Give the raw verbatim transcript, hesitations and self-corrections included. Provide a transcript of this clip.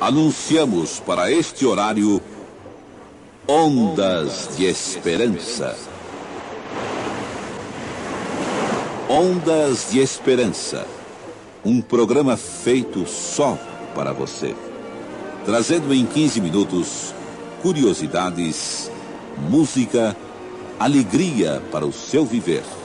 Anunciamos para este horário Ondas de Esperança. Ondas de Esperança, um programa feito só para você, trazendo em quinze minutos curiosidades, música, alegria para o seu viver.